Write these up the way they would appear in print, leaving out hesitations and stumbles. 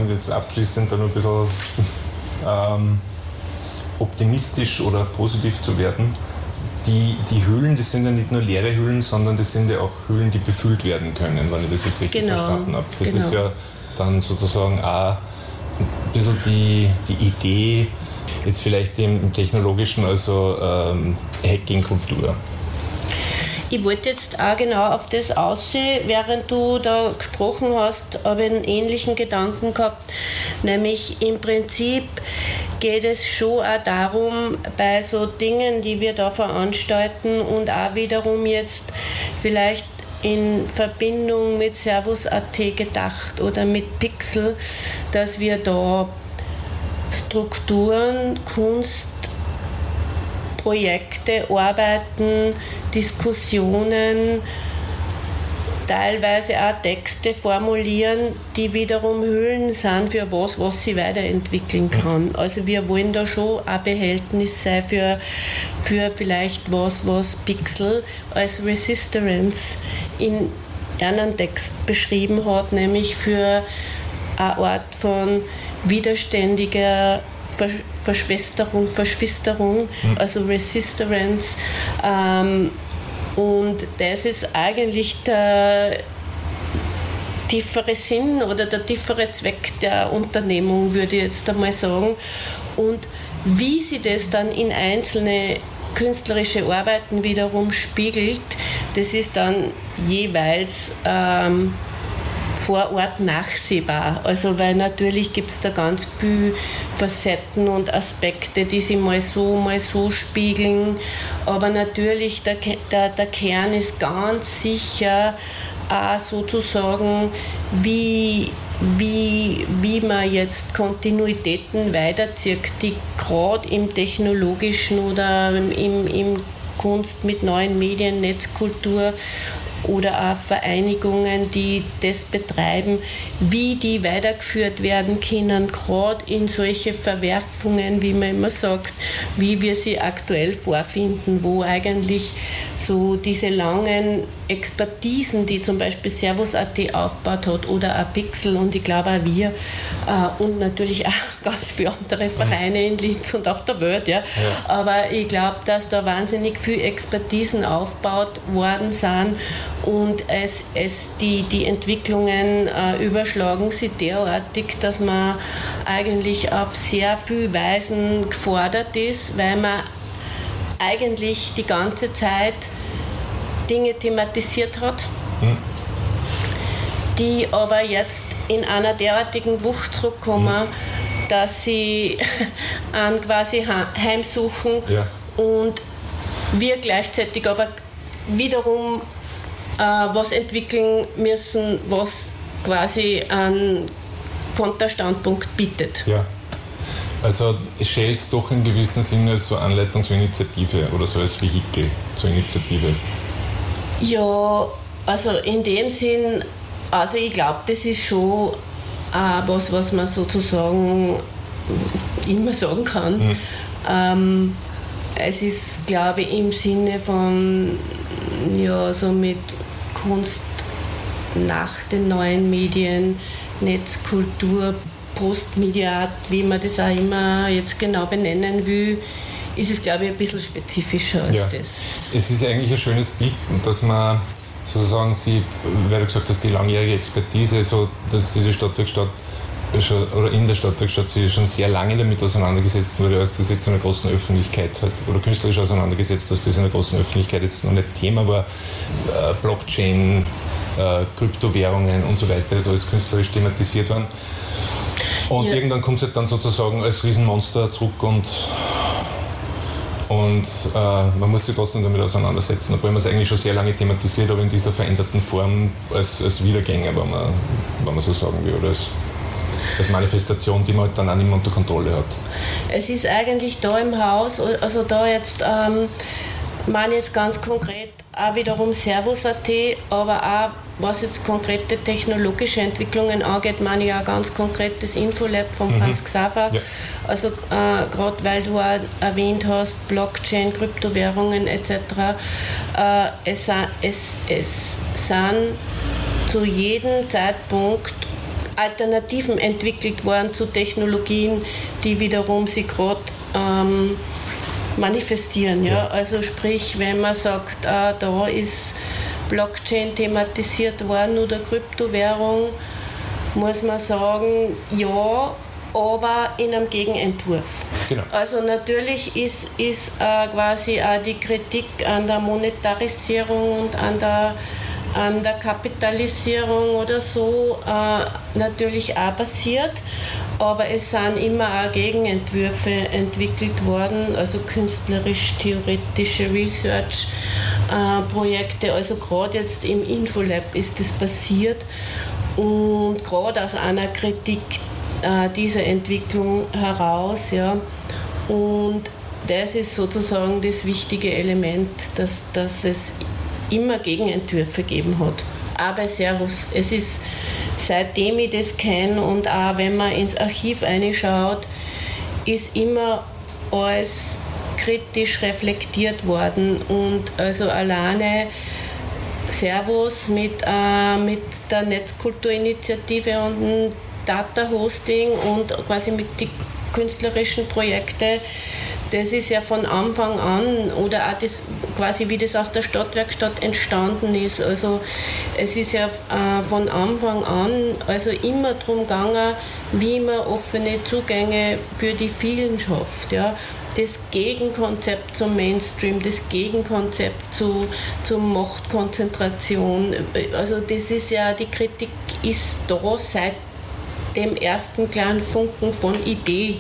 und jetzt abschließend dann ein bisschen optimistisch oder positiv zu werden. Die Höhlen, das sind ja nicht nur leere Höhlen, sondern das sind ja auch Höhlen, die befüllt werden können, wenn ich das jetzt richtig verstanden habe. Das ist ja dann sozusagen auch ein bisschen die Idee, jetzt vielleicht im Technologischen, also Hacking-Kultur. Ich wollte jetzt auch genau auf das aussehen, während du da gesprochen hast, habe ich einen ähnlichen Gedanken gehabt, nämlich im Prinzip geht es schon auch darum, bei so Dingen, die wir da veranstalten und auch wiederum jetzt vielleicht in Verbindung mit Servus.at gedacht oder mit Pixel, dass wir da Strukturen, Kunstprojekte, Arbeiten, Diskussionen, teilweise auch Texte formulieren, die wiederum Hüllen sind für was sie weiterentwickeln kann. Also wir wollen da schon ein Behältnis sein für vielleicht was Pixel als Resistance in einem Text beschrieben hat, nämlich für eine Art von widerständiger Verschwisterung, also Resistance. Und das ist eigentlich der tiefere Sinn oder der tiefere Zweck der Unternehmung, würde ich jetzt einmal sagen. Und wie sie das dann in einzelne künstlerische Arbeiten wiederum spiegelt, das ist dann jeweils vor Ort nachsehbar. Also weil natürlich gibt es da ganz viele Facetten und Aspekte, die sich mal so spiegeln. Aber natürlich der Kern ist ganz sicher auch sozusagen, wie man jetzt Kontinuitäten weiterzieht, die gerade im Technologischen oder im Kunst mit neuen Medien, Netzkultur oder auch Vereinigungen, die das betreiben, wie die weitergeführt werden können, gerade in solche Verwerfungen, wie man immer sagt, wie wir sie aktuell vorfinden, wo eigentlich so diese langen Expertisen, die zum Beispiel Servus.at aufgebaut hat oder auch Pixel und ich glaube auch wir und natürlich auch ganz viele andere Vereine in Linz und auf der Welt, ja. Aber ich glaube, dass da wahnsinnig viele Expertisen aufgebaut worden sind und die Entwicklungen überschlagen sich derartig, dass man eigentlich auf sehr viele Weisen gefordert ist, weil man eigentlich die ganze Zeit Dinge thematisiert hat, die aber jetzt in einer derartigen Wucht zurückkommen, dass sie an quasi heimsuchen und wir gleichzeitig aber wiederum was entwickeln müssen, was quasi einen Konterstandpunkt bietet. Ja. Also ich stelle es doch in gewissem Sinne als so Anleitung zur Initiative oder so als Vehikel zur Initiative. Ja, also in dem Sinn, also ich glaube, das ist schon was man sozusagen immer sagen kann. Es ist, glaube ich, im Sinne von, ja, so mit Kunst nach den neuen Medien, Netzkultur, Postmediat, wie man das auch immer jetzt genau benennen will, ist es, glaube ich, ein bisschen spezifischer als das. Es ist eigentlich ein schönes Bild, dass man sozusagen, weil du gesagt hast, die langjährige Expertise, so, dass die Stadtwerkstatt oder in der Stadtwerkstatt sich schon sehr lange damit auseinandergesetzt wurde, als das jetzt in der großen Öffentlichkeit halt, oder künstlerisch auseinandergesetzt, dass das in der großen Öffentlichkeit jetzt noch nicht Thema war. Blockchain, Kryptowährungen und so weiter, ist alles künstlerisch thematisiert worden. Und irgendwann kommt es halt dann sozusagen als Riesenmonster zurück und man muss sich trotzdem damit auseinandersetzen, obwohl man es eigentlich schon sehr lange thematisiert, aber in dieser veränderten Form als Wiedergänger, wenn man so sagen will, oder als Manifestation, die man halt dann auch nicht mehr unter Kontrolle hat. Es ist eigentlich da im Haus, also da jetzt, meine jetzt ganz konkret auch wiederum Servus.at, aber auch was jetzt konkrete technologische Entwicklungen angeht, meine ich auch ganz konkret das Infolab von Franz Xaver. Ja. Also gerade weil du auch erwähnt hast, Blockchain, Kryptowährungen etc. Es sind zu jedem Zeitpunkt Alternativen entwickelt worden zu Technologien, die wiederum sie gerade manifestieren. Ja? Also sprich, wenn man sagt, da ist Blockchain thematisiert worden oder Kryptowährung, muss man sagen, ja, aber in einem Gegenentwurf. Genau. Also natürlich ist quasi auch die Kritik an der Monetarisierung und an der Kapitalisierung oder so natürlich auch passiert, aber es sind immer auch Gegenentwürfe entwickelt worden, also künstlerisch-theoretische Research-Projekte, also gerade jetzt im Infolab ist das passiert und gerade aus einer Kritik dieser Entwicklung heraus, ja, und das ist sozusagen das wichtige Element, dass es immer Gegenentwürfe gegeben hat. Auch bei Servus. Es ist, seitdem ich das kenne und auch wenn man ins Archiv reinschaut, ist immer alles kritisch reflektiert worden und also alleine Servus mit der Netzkulturinitiative und dem Data Hosting und quasi mit den künstlerischen Projekten, das ist ja von Anfang an, oder auch das, quasi wie das aus der Stadtwerkstatt entstanden ist. Also es ist ja von Anfang an also immer darum gegangen, wie man offene Zugänge für die vielen schafft. Ja. Das Gegenkonzept zum Mainstream, das Gegenkonzept zur Machtkonzentration. Also das ist ja, die Kritik ist da seit dem ersten kleinen Funken von Idee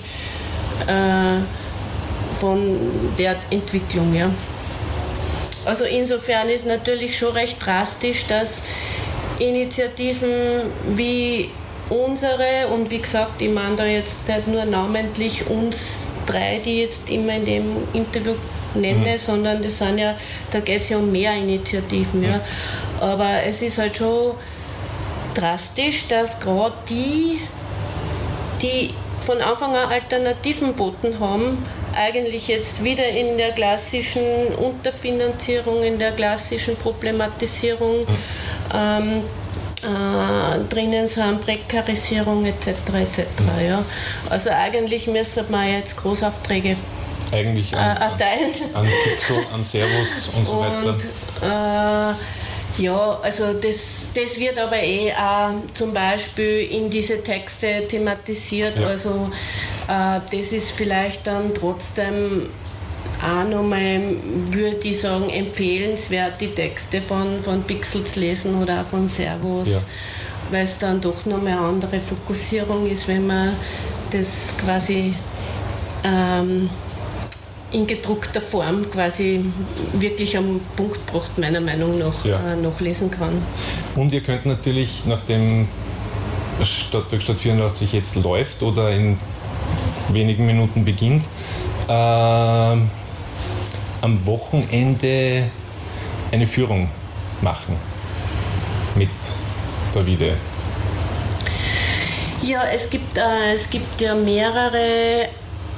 von der Entwicklung. Ja. Also insofern ist natürlich schon recht drastisch, dass Initiativen wie unsere, und wie gesagt, ich meine da jetzt nicht nur namentlich uns drei, die jetzt immer in dem Interview nenne, sondern das sind ja, da geht es ja um mehr Initiativen. Ja. Aber es ist halt schon drastisch, dass gerade die von Anfang an Alternativen geboten haben, eigentlich jetzt wieder in der klassischen Unterfinanzierung, in der klassischen Problematisierung drinnen sind, Prekarisierung etc. Ja. Also eigentlich müsste man jetzt Großaufträge erteilen. An Pixel, an Servus und so weiter. Ja, also das wird aber auch zum Beispiel in diese Texte thematisiert. Ja. Also das ist vielleicht dann trotzdem auch nochmal, würde ich sagen, empfehlenswert, die Texte von Pixel zu lesen oder auch von Servus, ja, weil es dann doch nochmal eine andere Fokussierung ist, wenn man das quasi in gedruckter Form quasi wirklich am Punkt gebracht, meiner Meinung nach, nachlesen kann. Und ihr könnt natürlich, nachdem Stadtwerkstatt 84 jetzt läuft oder in wenigen Minuten beginnt, am Wochenende eine Führung machen mit Davide. Ja, es gibt ja mehrere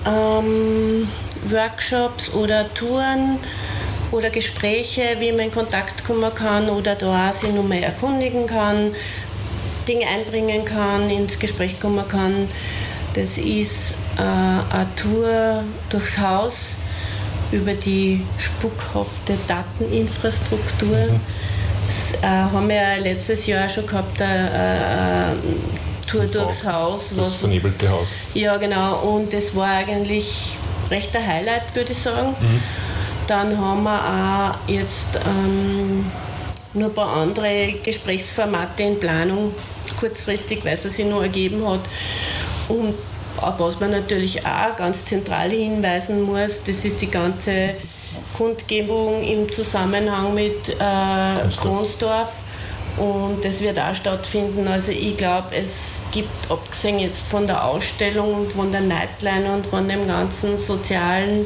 Workshops oder Touren oder Gespräche, wie man in Kontakt kommen kann oder da sich nochmal erkundigen kann, Dinge einbringen kann, ins Gespräch kommen kann. Das ist eine Tour durchs Haus über die spukhafte Dateninfrastruktur. Das haben wir letztes Jahr schon gehabt, eine Tour durchs Haus. Das vernebelte Haus. Ja, genau. Und das war eigentlich recht ein Highlight, würde ich sagen. Dann haben wir auch jetzt noch ein paar andere Gesprächsformate in Planung, kurzfristig, weil es sich noch ergeben hat. Und auf was man natürlich auch ganz zentral hinweisen muss, das ist die ganze Kundgebung im Zusammenhang mit Kronsdorf. Und das wird auch stattfinden. Also ich glaube, es gibt, abgesehen jetzt von der Ausstellung und von der Nightline und von dem ganzen sozialen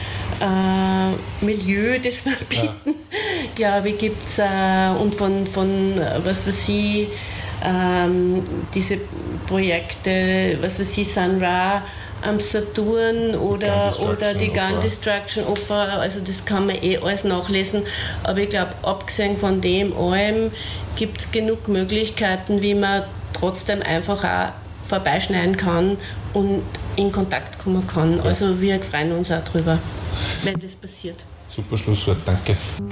Milieu, das wir bieten, glaube ich, gibt es und von was weiß ich, diese Projekte, was weiß ich, Sun Ra am Saturn oder die Gun Destruction Opera, also das kann man alles nachlesen, aber ich glaube, abgesehen von dem allem gibt es genug Möglichkeiten, wie man trotzdem einfach auch vorbeischneiden kann und in Kontakt kommen kann. Also wir freuen uns auch drüber, wenn das passiert. Super Schlusswort, danke.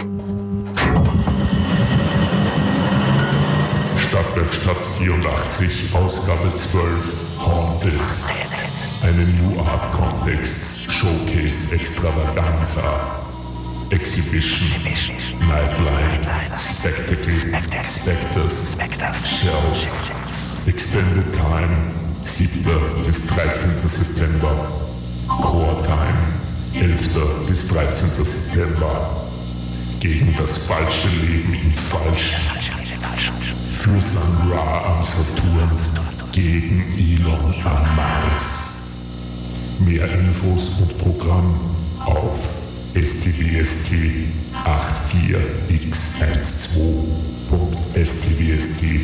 Stadtwerkstatt 84, Ausgabe 12, Haunted. Eine New Art Context Showcase Extravaganza. Exhibition, Nightline, Spectacle, Spectres, Shells. Extended Time, 7. bis 13. September. Core Time, 11. bis 13. September. Gegen das falsche Leben in Falsch. Für Sun Ra am Saturn. Gegen Elon am Mars. Mehr Infos und Programm auf STWST 84x12.stwst.at.